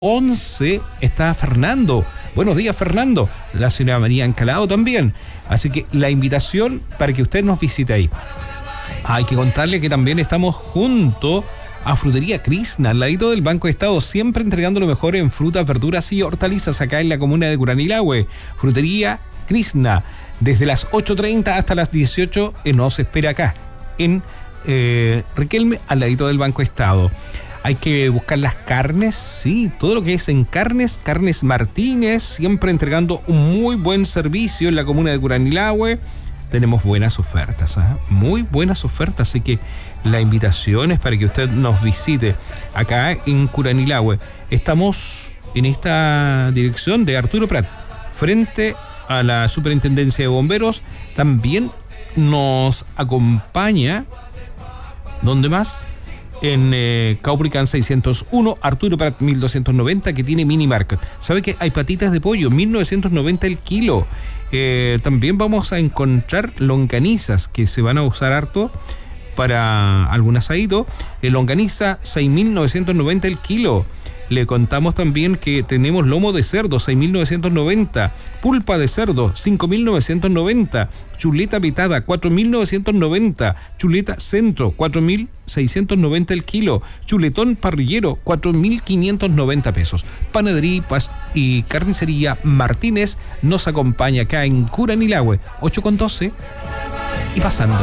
11 está Fernando. Buenos días, Fernando. La señora María Encalado también. Así que la invitación para que usted nos visite ahí. Hay que contarle que también estamos junto a Frutería Krishna, al ladito del Banco de Estado, siempre entregando lo mejor en frutas, verduras y hortalizas acá en la comuna de Curanilahue. Frutería Krishna, desde las 8:30 hasta las 18 nos espera acá, en Riquelme, al ladito del Banco de Estado. Hay que buscar las carnes, sí, todo lo que es en carnes Martínez, siempre entregando un muy buen servicio en la comuna de Curanilahue. Tenemos buenas ofertas, muy buenas ofertas, así que la invitación es para que usted nos visite acá en Curanilahue. Estamos en esta dirección de Arturo Prat, frente a la Superintendencia de Bomberos. También nos acompaña, ¿dónde más? En Caupolicán 601, Arturo Prat 1290, que tiene mini market. ¿Sabe que hay patitas de pollo? 1990 el kilo. También vamos a encontrar longanizas que se van a usar harto para algún asadito. Longaniza 6.990 el kilo. Le contamos también que tenemos lomo de cerdo 6.990, pulpa de cerdo 5.990, chuleta pitada 4.990, chuleta centro 4.690 el kilo, chuletón parrillero 4.590 pesos. Panadería y carnicería Martínez nos acompaña acá en Curanilahue, 8:12 y pasando.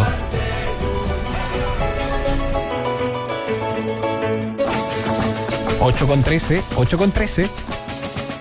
8:13.